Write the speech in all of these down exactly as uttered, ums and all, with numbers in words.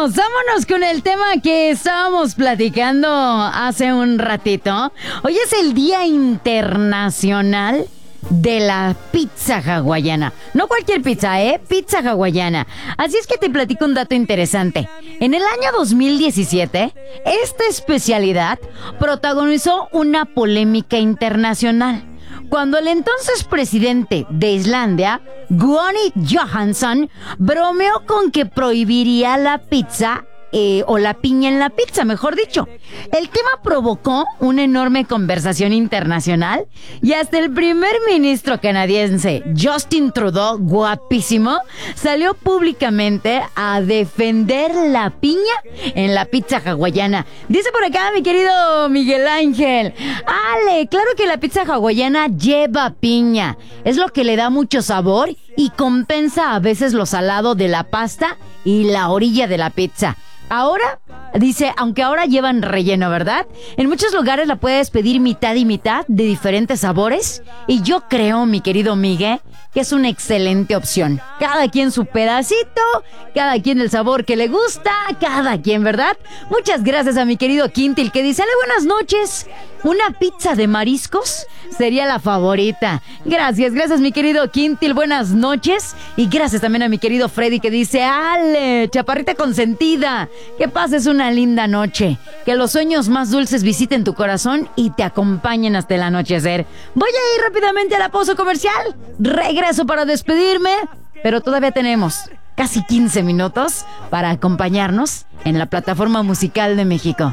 vámonos, vámonos con el tema que estábamos platicando hace un ratito. Hoy es el Día Internacional de la Pizza Hawaiana. No cualquier pizza, ¿eh? Pizza hawaiana. Así es que te platico un dato interesante. En el año dos mil diecisiete, esta especialidad protagonizó una polémica internacional, cuando el entonces presidente de Islandia, Gunnar Johansson, bromeó con que prohibiría la pizza eh, o la piña en la pizza, mejor dicho. El tema provocó una enorme conversación internacional y hasta el primer ministro canadiense, Justin Trudeau, guapísimo, salió públicamente a defender la piña en la pizza hawaiana. Dice por acá mi querido Miguel Ángel: Ale, claro que la pizza hawaiana lleva piña. Es lo que le da mucho sabor y compensa a veces lo salado de la pasta y la orilla de la pizza. Ahora, dice, aunque ahora llevan relleno, ¿verdad? En muchos lugares la puedes pedir mitad y mitad de diferentes sabores. Y yo creo, mi querido Miguel, que es una excelente opción. Cada quien su pedacito, cada quien el sabor que le gusta, cada quien, ¿verdad? Muchas gracias a mi querido Quintil, que dice: Ale, buenas noches. Una pizza de mariscos sería la favorita. Gracias, gracias mi querido Quintil, buenas noches. Y gracias también a mi querido Freddy, que dice: Ale, chaparrita consentida, que pases una linda noche. Que los sueños más dulces visiten tu corazón y te acompañen hasta el anochecer. Voy a ir rápidamente a la pausa comercial. Regreso para despedirme, pero todavía tenemos casi quince minutos para acompañarnos en la plataforma musical de México.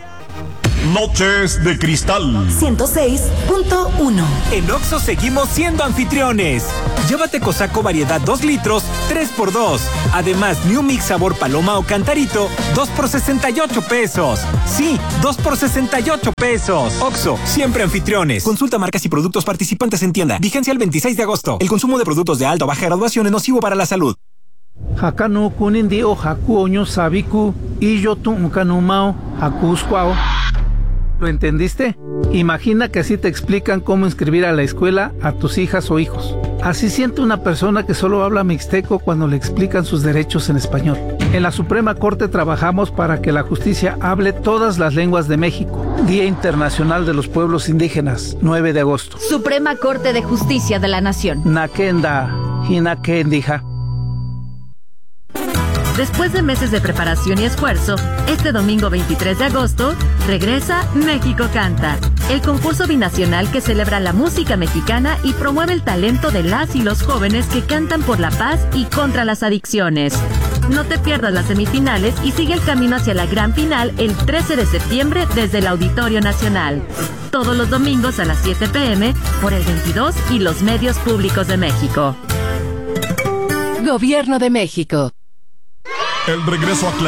Noches de Cristal ciento seis punto uno. En Oxxo seguimos siendo anfitriones. Llévate Cosaco variedad dos litros, tres por dos. Además, New Mix sabor paloma o cantarito, dos por sesenta y ocho pesos. Sí, dos por sesenta y ocho pesos. Oxxo, siempre anfitriones. Consulta marcas y productos participantes en tienda. Vigencia el veintiséis de agosto. El consumo de productos de alta o baja graduación es nocivo para la salud. Hakanu kunindi o haku oño sabiku y yo tu kanumao hakusquao. ¿Lo entendiste? Imagina que así te explican cómo inscribir a la escuela a tus hijas o hijos. Así siente una persona que solo habla mixteco cuando le explican sus derechos en español. En la Suprema Corte trabajamos para que la justicia hable todas las lenguas de México. Día Internacional de los Pueblos Indígenas, nueve de agosto. Suprema Corte de Justicia de la Nación. Nakenda, hinakendija. Después de meses de preparación y esfuerzo, este domingo veintitrés de agosto, regresa México Canta, el concurso binacional que celebra la música mexicana y promueve el talento de las y los jóvenes que cantan por la paz y contra las adicciones. No te pierdas las semifinales y sigue el camino hacia la gran final el trece de septiembre desde el Auditorio Nacional. Todos los domingos a las siete pm por el veintidós y los medios públicos de México. Gobierno de México. El regreso a